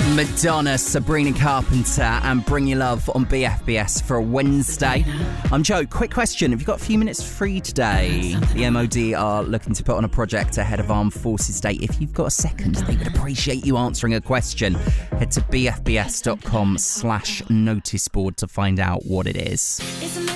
Madonna, Sabrina Carpenter and Bring Your Love on BFBS for a Wednesday. I'm Joe. Quick question. Have you got a few minutes free today? The MOD are looking to put on a project ahead of Armed Forces Day. If you've got a second, they would appreciate you answering a question. Head to bfbs.com/noticeboard to find out what it is.